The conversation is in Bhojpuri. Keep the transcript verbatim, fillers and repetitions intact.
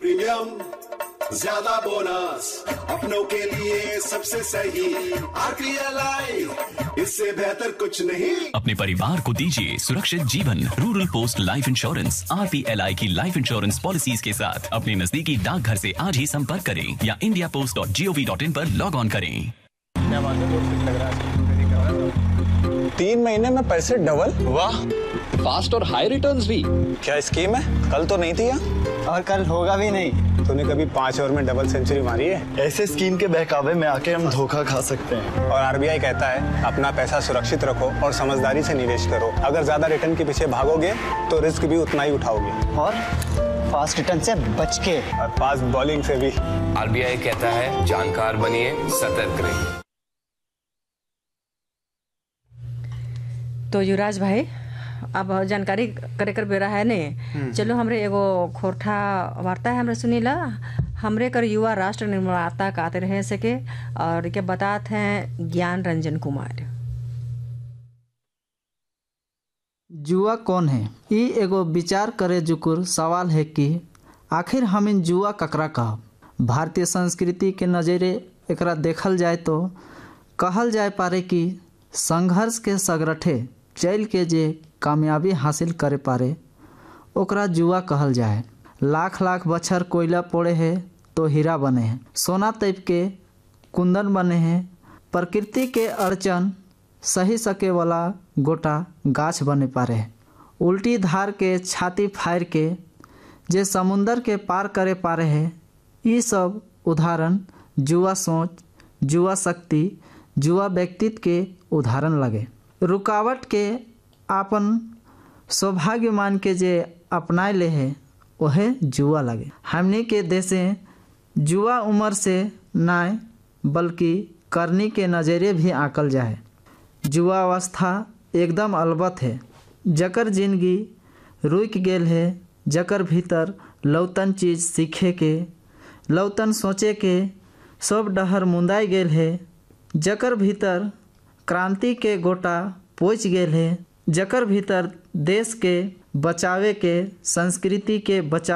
प्रीमियम, ज्यादा बोनस, अपनों के लिए सबसे सही। आरपीएलआई, इससे बेहतर कुछ नहीं। अपने परिवार को दीजिए सुरक्षित जीवन। Rural post life insurance RPLI की लाइफ इंश्योरेंस पॉलिसीज के साथ अपने नजदीकी डाकघर से आज ही संपर्क करें या India post dot G O V dot in पर लॉग ऑन करें। तीन महीने में पैसे डबल? वाह, फास्ट और हाई रिटर्न्स भी। क्या स्कीम है? कल तो नहीं थी यहाँ। और कल होगा भी नहीं। तूने कभी पाँच ओवर में डबल सेंचुरी मारी है? ऐसे स्कीम के बहकावे में आके हम धोखा खा सकते हैं। और आरबीआई कहता है अपना पैसा सुरक्षित रखो और समझदारी से निवेश करो। अगर ज्यादा रिटर्न के पीछे भागोगे तो रिस्क भी उतना ही उठाओगे। और फास्ट रिटर्न से बच के, और फास्ट बॉलिंग से भी। आरबीआई कहता है जानकार बनिए, सतर्क रहिए। तो युवराज भाई, अब जानकारी करे कर बेरा है ने। चलो हमरे एगो खोरठा वार्ता है हमरे सुनीला। हमरे कर युवा राष्ट्र निर्माता कहते रहे सके और के बताते हैं ज्ञान रंजन कुमार। जुआ कौन है? ई एगो विचार करे जुकुर सवाल है कि आखिर हम इन जुआ ककरा कहब। भारतीय संस्कृति के नज़रे एकरा देखल जाए तो कहल जाए पारे कि संघर्ष के सगरठे चल के जे कामयाबी हासिल करे पारे ओकरा जुआ कहल जाए। लाख लाख बछर कोयला पोड़े है तो हीरा बने हैं, सोना तैप के कुंदन बने हैं। प्रकृति के अड़चन सही सके वाला गोटा गाछ बने पारे है। उल्टी धार के छाती फाड़ के जे समुंदर के पार करे पारे है। ये सब उदाहरण जुआ सोच, जुआ शक्ति, जुआ व्यक्तित्व के उदाहरण लगे। रुकावट के आपन सौभाग्य मान के जे अपनाए ले है वह जुआ लगे। हमने के देशे जुआ उम्र से नाय बल्कि करनी के नज़रिए भी आकल जाए। जुआ अवस्था एकदम अलबत है। जकर जिंदगी रुक गेल है, जकर भीतर लौतन चीज सीखे के, लौतन सोचे के सब डहर मुंदाई गेल है। जकर भीतर क्रांति के गोटा पोच गेल है, जकर भीतर देश के बचावे के, संस्कृति के बचा